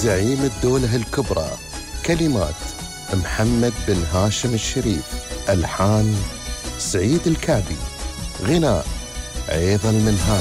زعيم الدولة الكبرى. كلمات محمد بن هاشم الشريف. ألحان سعيد الكعبي. غناء عيض المنهال.